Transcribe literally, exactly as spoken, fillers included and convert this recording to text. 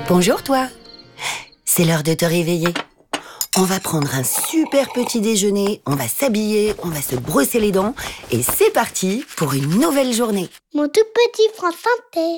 Bonjour toi. C'est l'heure de te réveiller. On va prendre un super petit déjeuner, on va s'habiller, on va se brosser les dents et c'est parti pour une nouvelle journée. Mon tout petit France Santé.